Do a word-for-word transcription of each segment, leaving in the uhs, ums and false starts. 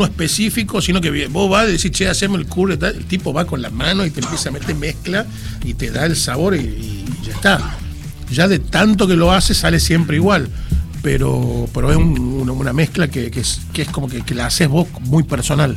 específico, sino que vos vas y decís, che, hacemos el curry, el tipo va con la mano y te empieza a meter mezcla y te da el sabor y, y ya está. Ya de tanto que lo hace sale siempre igual, pero, pero es un, una, una mezcla que, que, es, que es como que, que la haces vos muy personal.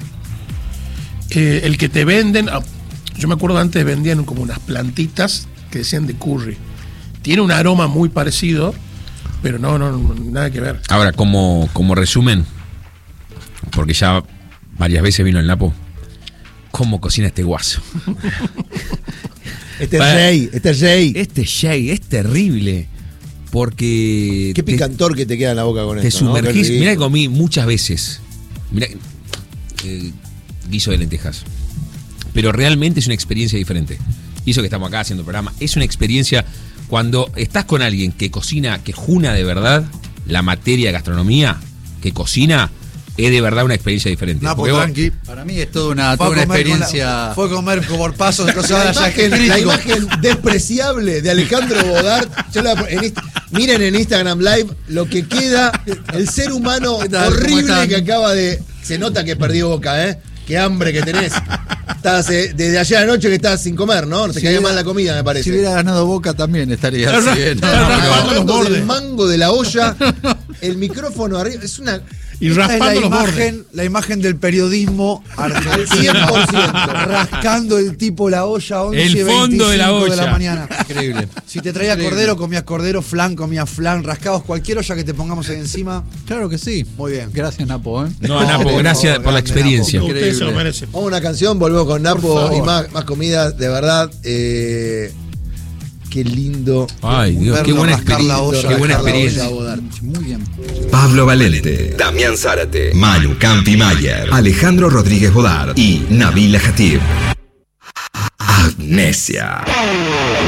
Eh, el que te venden, yo me acuerdo antes vendían como unas plantitas que decían de curry. Tiene un aroma muy parecido, pero no, no, no nada que ver. Ahora, como, como resumen, porque ya varias veces vino el Napo, ¿cómo cocina este guaso? Este es Jay, este es Jay. Este es Jay, es terrible. Porque. Qué picantor te, que te queda en la boca con te esto. Te sumergís. ¿No? Mirá que comí muchas veces. Mirá, eh, guiso de lentejas. Pero realmente es una experiencia diferente. Y eso que estamos acá haciendo el programa, es una experiencia cuando estás con alguien que cocina, que juna de verdad la materia de gastronomía, que cocina. Es de verdad una experiencia diferente. Napo, tranqui. Para mí es toda una, toda una experiencia. La, fue a comer por pasos, entonces ahora ya imagen, es la imagen despreciable de Alejandro Bodart. Yo la, en, miren en Instagram Live lo que queda, el ser humano horrible que acaba de. Se nota que perdió boca, ¿eh? Qué hambre que tenés. Estás, eh, desde ayer anoche que estás sin comer, ¿no? Te si caía mal la comida, me parece. Si hubiera ganado Boca también estaría así. ¿eh? No, no, no, no, no, del mango de la olla, el micrófono arriba, es una. Y raspando es la los imagen, bordes. La imagen del periodismo argentino. cien por ciento. Rascando el tipo la olla once y el fondo de la olla de la mañana. Increíble. Si te traía Increíble. cordero, comías cordero, flan, comías flan, rascados, cualquier olla que te pongamos ahí encima. Claro que sí. Muy bien. Gracias, Napo. ¿eh? No, no Napo, gracias por, por la experiencia. Napo. Ustedes se lo merecen. Vamos a una canción, volvemos con Napo y más, más comida, de verdad. Eh, Qué lindo. Ay, Dios, qué buena experiencia. Olla, qué buena experiencia. Muy bien. Pablo Valente, Damián Zárate, Manu Campi Mayer, Alejandro Rodríguez Bodart y Nabila Hatib. Amnesia.